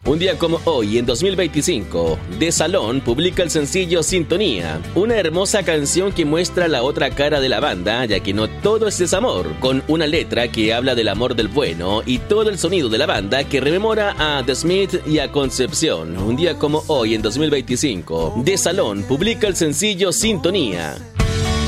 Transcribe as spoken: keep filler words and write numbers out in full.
Un día como hoy, en dos mil veinticinco, The Salón publica el sencillo Sintonía, una hermosa canción que muestra la otra cara de la banda, ya que no todo es desamor, con una letra que habla del amor del bueno y todo el sonido de la banda que rememora a The Smith y a Concepción. Un día como hoy, en dos mil veinticinco, The Salón publica el sencillo Sintonía.